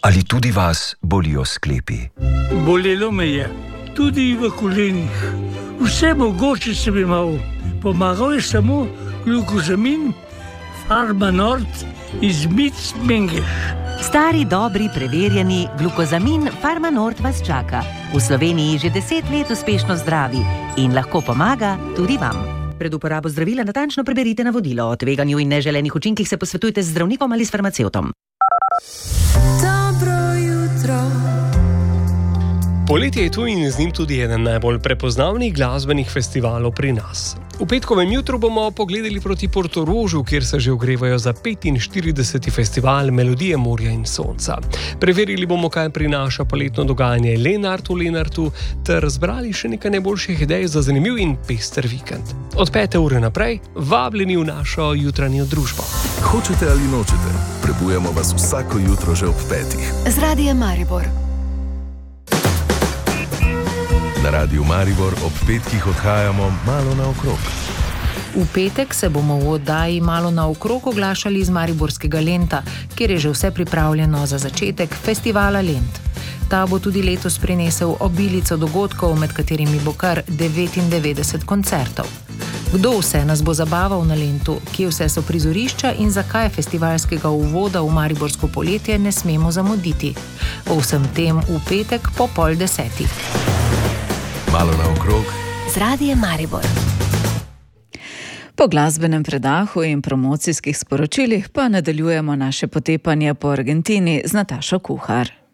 Ali tudi vas bolijo sklepi? Bolelo me je, tudi v kolenih. Vse mogoče sem imel. Pomagal je samo glukozamin, Farmanort iz Mengeš. Stari, dobri, preverjeni glukozamin Farmanort vas čaka. V Sloveniji že 10 let uspešno zdravi in lahko pomaga tudi vam. Pred uporabo zdravila natančno preberite navodilo. O tveganju in neželenih učinkih se posvetujte z zdravnikom ali s farmacevtom. Dobro jutro. Poletje je tu in z njim tudi eden najbolj prepoznavnih glasbenih festivalov pri nas. V petkovem jutru bomo pogledali proti Portorožu, kjer se že ogrevajo za 45. festival Melodije morja in sonca. Preverili bomo, kaj prinaša poletno dogajanje Lenart v Lenartu, ter zbrali še nekaj najboljših idej za zanimiv in pester vikend. Od 5. ure naprej vabljeni v našo jutranjo družbo. Hočete ali nočete, prebujamo vas vsako jutro že ob 5. Z Radiem Maribor. Na Radiu Maribor ob petkih odhajamo malo naokrog. V petek se bomo v oddaji Malo naokrog oglašali iz mariborskega Lenta, kjer je že vse pripravljeno za začetek festivala Lent. Ta bo tudi letos prinesel obilico dogodkov, med katerimi bo kar 99 koncertov. Kdo vse nas bo zabaval na Lentu, kje vse so prizorišča in zakaj festivalskega uvoda v mariborsko poletje ne smemo zamuditi. O vsem tem v petek po 9:30. Malo naokrog Z Radiem Maribor. Po glasbenem predahu in promocijskih sporočilih pa nadaljujemo naše potepanje po Argentini z Natašo Kuhar.